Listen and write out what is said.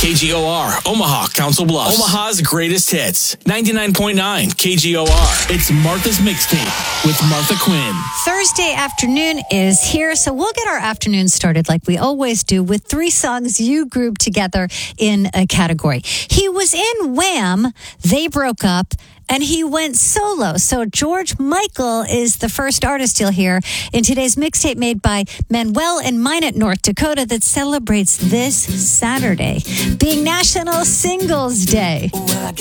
KGOR, Omaha, Council Bluffs. Omaha's greatest hits. 99.9 KGOR. It's Martha's Mixtape with Martha Quinn. Thursday afternoon is here, so we'll get our afternoon started like we always do with 3 songs you grouped together in a category. He was in Wham, they broke up, and he went solo. So George Michael is the first artist you'll hear in today's mixtape made by Manuel in Minot, North Dakota, that celebrates this Saturday being National Singles Day. Well, I